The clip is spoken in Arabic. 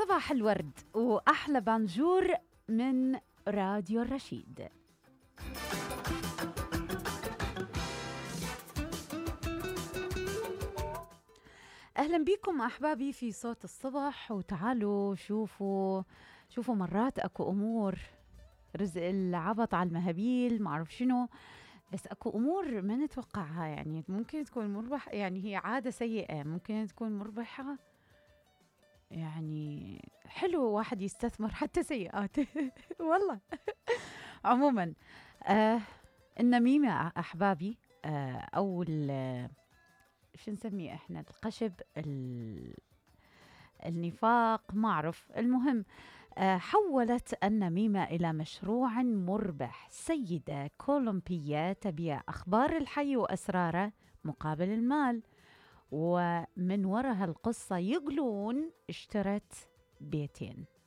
صباح الورد وأحلى بانجور من راديو الرشيد. أهلا بكم أحبابي في صوت الصبح. وتعالوا شوفوا مرات أكو أمور رزق العبط على المهابيل معرف شنو، بس أكو أمور ما نتوقعها، يعني ممكن تكون مربح، يعني هي عادة سيئة ممكن تكون مربحة. يعني حلو واحد يستثمر حتى سيئات والله. عموما النميمة أحبابي أو شو نسميه إحنا، القشب، النفاق، ما أعرف. المهم حولت النميمة إلى مشروع مربح. سيدة كولومبية تبيع أخبار الحي وأسراره مقابل المال، ومن وراء هالقصة يقولون اشترت بيتين.